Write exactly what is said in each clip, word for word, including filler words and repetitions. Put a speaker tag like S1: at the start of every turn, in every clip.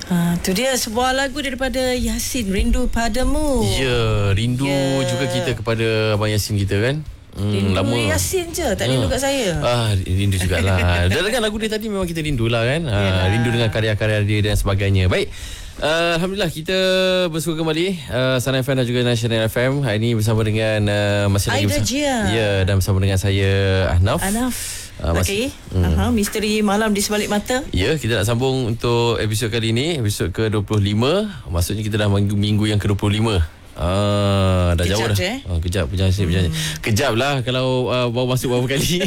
S1: Ha, tu dia sebuah lagu daripada Yasin, Rindu Padamu.
S2: Ya, rindu
S1: Ya.
S2: juga kita kepada Abang Yasin kita kan.
S1: Hmm, rindu
S2: lama.
S1: Yasin je, tak
S2: Ha.
S1: rindu kat saya.
S2: Ah, rindu jugalah. Dan kan lagu dia tadi memang kita rindulah kan. Ah, rindu dengan karya-karya dia dan sebagainya. Baik. Uh, Alhamdulillah kita bersua kembali uh, Sana F M dan juga National F M. Hari ini bersama dengan uh, masih lagi
S1: Aida
S2: bersama,
S1: Jia.
S2: Ya, dan bersama dengan saya Ahnaf.
S1: Ahnaf.
S2: Uh,
S1: Okey.
S2: hmm.
S1: Aha, misteri malam di sebalik mata.
S2: Ya, kita nak sambung untuk episod kali ini, episod ke dua puluh lima. Maksudnya kita dah minggu, minggu yang ke dua puluh lima. Ah, dah
S1: Kejap
S2: jauh dah.
S1: je, eh?
S2: Ah, kejap berjalan hmm. berjalan. Kejap lah kalau uh, baru masuk beberapa kali.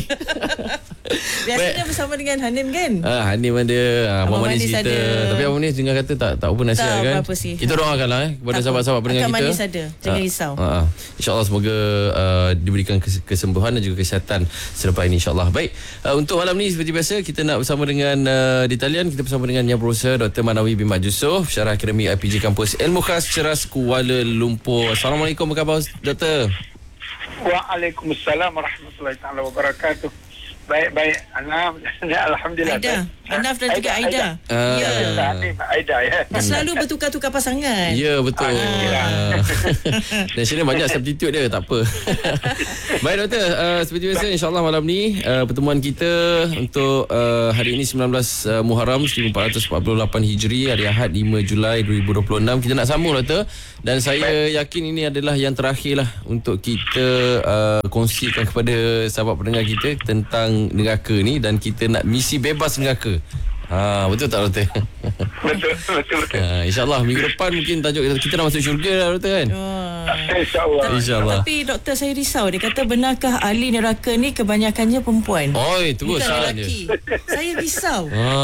S1: Biasanya bersama dengan Hanim kan?
S2: Ah, Hanim ada, ah, Abang Manis kita.
S1: ada.
S2: Tapi Abang Manis dengar kata tak tak apa nasihat
S1: Tak
S2: kan.
S1: apa-apa sih.
S2: Kita doakanlah eh kepada
S1: Tak
S2: sahabat-sahabat
S1: apa.
S2: pendengar
S1: Akan
S2: kita.
S1: Manis ada. Jangan risau.
S2: Ah, ah. InsyaAllah semoga uh, diberikan kes- kesembuhan dan juga kesihatan selepas ini insyaAllah. Baik, uh, untuk malam ni seperti biasa kita nak bersama dengan uh, di talian kita bersama dengan Yang Berusaha Doktor Manawi bin Mat Yusof, Syarah Akademik I P J Kampus Ilmu Khas Ceras Kuala Lumpur. Assalamualaikum, apa khabar Doktor?
S3: Waalaikumsalam warahmatullahi taala wabarakatuh. Baik-baik, Anam. Alhamdulillah.
S1: Aida, Ahnaf dan juga Aida.
S2: Ah.
S1: Ya.
S3: Aida ya.
S1: Dia selalu bertukar-tukar pasangan.
S2: Ya, betul.
S3: Alhamdulillah.
S2: Ah. Dan sini banyak substitute dia, tak apa. Baik doktor, uh, seperti biasa insyaAllah malam ni uh, pertemuan kita untuk uh, hari ini sembilan belas uh, Muharram seribu empat ratus empat puluh lapan Hijri, hari Ahad lima Julai dua ribu dua puluh enam. Kita nak sambung doktor, dan saya yakin ini adalah yang terakhir lah untuk kita uh, kongsikan kepada sahabat pendengar kita tentang neraka ni, dan kita nak misi bebas neraka. Ha, betul tak doktor?
S3: Betul, betul, betul.
S2: Ha, InsyaAllah minggu depan mungkin tajuk kita, kita dah masuk syurga lah doktor kan?
S1: Wah.
S3: InsyaAllah.
S2: InsyaAllah.
S1: Tapi doktor, saya risau. Dia kata benarkah ahli neraka ni kebanyakannya perempuan?
S2: Oi, terus
S1: Bukan
S2: salah dia.
S1: lelaki. Saya risau.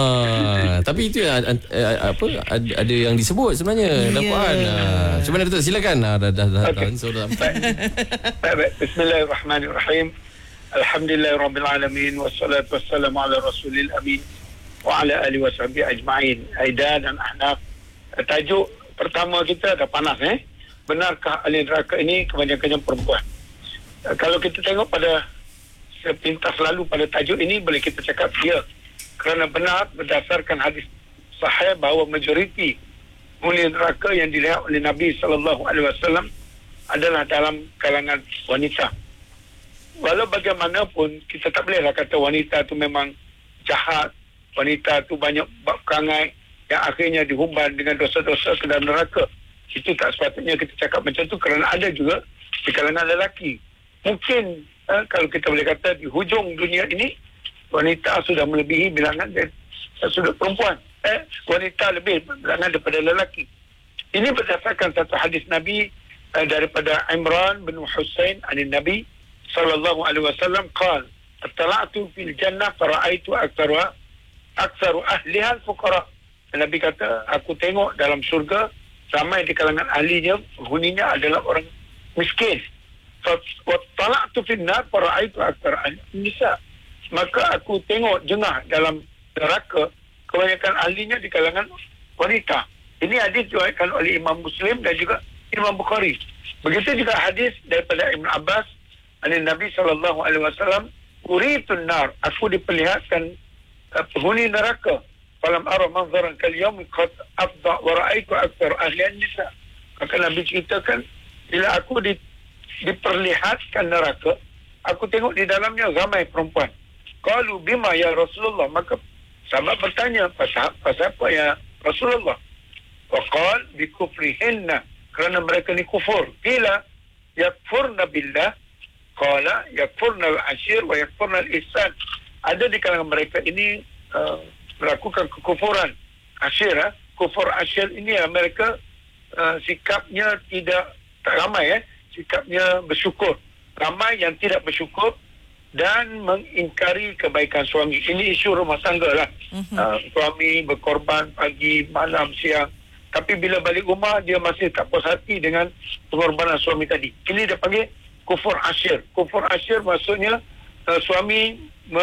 S2: Ah, tapi itu yang uh, apa ada, ada yang disebut sebenarnya dalam
S1: Ya.
S2: Quran. Ah, cuba doktor silakan. Ah, dah dah dah,
S3: Okey.
S2: dah so dah sampai.
S3: Baik-baik. Bismillahirrahmanirrahim. Alhamdulillahirabbil alamin wassalatu wassalamu ala rasulil amin wa ala alihi washabihi ajma'in. Aida dan Ahnaf. Tajuk pertama kita dah panas eh. Benarkah ahli neraka ini kebanyakannya perempuan? Uh, kalau kita tengok pada sepintas lalu pada tajuk ini, boleh kita cakap ya. Kerana benar berdasarkan hadis sahih bahawa majoriti ahli neraka yang dilihat oleh Nabi sallallahu alaihi wasallam adalah dalam kalangan wanita. Walau bagaimanapun kita tak bolehlah kata wanita tu memang jahat, wanita tu banyak bab perangai yang akhirnya dihumban dengan dosa-dosa ke dalam neraka. Itu tak sepatutnya kita cakap macam tu, kerana ada juga di kalangan lelaki. Mungkin eh, kalau kita boleh kata di hujung dunia ini wanita sudah melebihi bilangan dari eh, sudut perempuan. Eh, wanita lebih bilangan daripada lelaki. Ini berdasarkan satu hadis Nabi eh, daripada Imran bin Husain anin Nabi sallallahu alaihi wasallam qala attala'tu fil jannah fara'aitu aktsaru aktsaru ahliha al-fuqara. Nabi kata, aku tengok dalam syurga ramai di kalangan ahlinya penghuninya adalah orang miskin. Wa tala'tu fil nar fara'aitu aktsara an-nisa. Maka aku tengok jengah dalam neraka kebanyakan ahlinya di kalangan wanita. Ini hadis diriwayatkan oleh Imam Muslim dan juga Imam Bukhari. Begitu juga hadis daripada Ibn Abbas dari Nabi sallallahu alaihi wasallam, uritun nar, aku diperlihatkan uh, penghuni neraka, falam ara manzaran kal yawm qad afda wa ra'aitu aktsar ahli an-nisa. Maka Nabi ceritakan, bila aku di, diperlihatkan neraka, aku tengok di dalamnya ramai perempuan. Qalu bima ya Rasulullah, maka sahabat bertanya, pasal pasal apa ya Rasulullah? Wa qala bi kufrihinna, kerana mereka ni kufur. Bila yakfurna billah, qala yakfurna al-ashir wa yakfurna al-ihsan. Ada di kalangan mereka ini uh, melakukan kekufuran ashir. Ha? Kufur ashir ini ya, mereka uh, sikapnya tidak, tak ramai eh, sikapnya bersyukur. Ramai yang tidak bersyukur dan mengingkari kebaikan suami. Ini isu rumah tangga lah. Uh-huh. Uh, suami berkorban pagi, malam, siang. Tapi bila balik rumah, dia masih tak puas hati dengan pengorbanan suami tadi. Ini dia panggil kufur asyir. Kufur asyir maksudnya uh, suami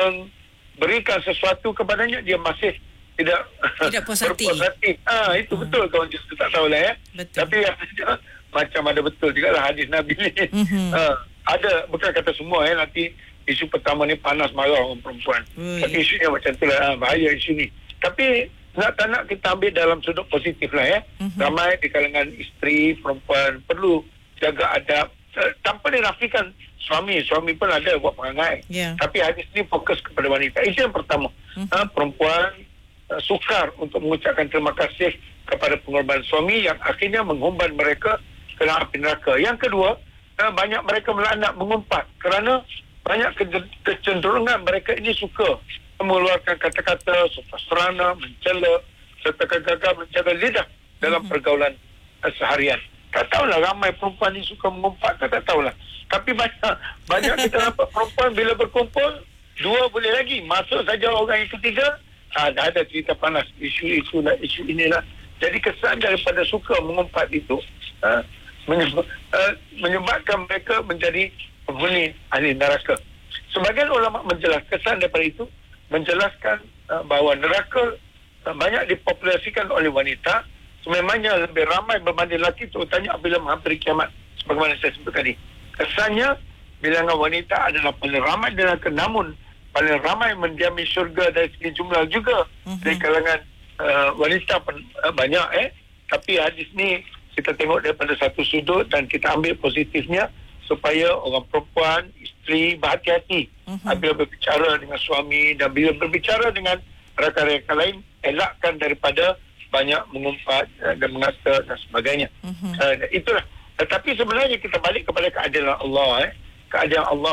S3: memberikan sesuatu kepadanya, dia masih tidak
S1: Tidak puas hati.
S3: berpuas hati. Ah, itu hmm. betul kawan justru tak tahulah ya.
S1: Betul.
S3: Tapi ada, macam ada betul juga lah hadis Nabi ni.
S1: Mhm.
S3: Ah, ada, bukan kata semua ya, nanti isu pertama ni panas marah orang perempuan.
S1: Ui.
S3: Tapi isunya macam tu lah, ah, bahaya isu ni. Tapi nak tak nak kita ambil dalam sudut positif lah ya. Uh-huh. Ramai di kalangan isteri, perempuan perlu jaga adab tanpa dinafikan suami. Suami pun ada buat perangai. Yeah. Tapi hadis ni fokus kepada wanita. Itu yang pertama. Uh-huh. Ha, perempuan uh, sukar untuk mengucapkan terima kasih kepada pengorbanan suami yang akhirnya menghumban mereka ke dalam api neraka. Yang kedua, uh, banyak mereka melaknat, mengumpat kerana banyak ke- kecenderungan mereka ini suka mengeluarkan kata-kata serana, mencela serta gagal menjaga lidah dalam uh-huh. pergaulan uh, seharian. Tak tahulah ramai perempuan ni suka mengumpat ke, tak tahulah. Tapi banyak banyak kita nampak perempuan bila berkumpul, dua boleh lagi. Masuk saja orang yang ketiga, ah, dah ada cerita panas. Isu-isu lah, isu inilah. Jadi kesan daripada suka mengumpat itu ah, menyebab, ah, menyebabkan mereka menjadi penghuni ahli neraka. Sebagian ulama menjelaskan kesan daripada itu, menjelaskan ah, bahawa neraka ah, banyak dipopulasikan oleh wanita. Sememangnya lebih ramai berbanding lelaki, terutamanya apabila menghampiri kiamat. Sebagaimana saya sebut tadi. Kesannya, bilangan wanita adalah paling ramai di neraka. Namun, paling ramai mendiami syurga dari segi jumlah juga. Uh-huh. Dari kalangan uh, wanita pun uh, banyak. eh. Tapi hadis ni, kita tengok daripada satu sudut dan kita ambil positifnya supaya orang perempuan, isteri berhati-hati. Uh-huh. Apabila berbicara dengan suami dan bila berbicara dengan rakan-rakan lain, elakkan daripada banyak mengumpat dan mengata dan sebagainya. Uh-huh. Uh, itulah. Tetapi sebenarnya kita balik kepada keadilan Allah. Eh. Keadilan Allah